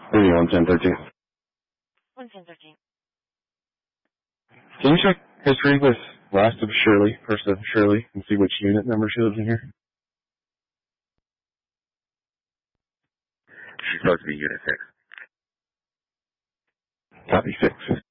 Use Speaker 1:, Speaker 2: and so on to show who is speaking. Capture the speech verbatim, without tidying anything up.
Speaker 1: Who are you on ten thirteen?
Speaker 2: one ten thirteen.
Speaker 1: Can you check history with last of Shirley, first of Shirley, and see which unit number she lives in here?
Speaker 3: She's supposed to be Unit six.
Speaker 1: Copy six.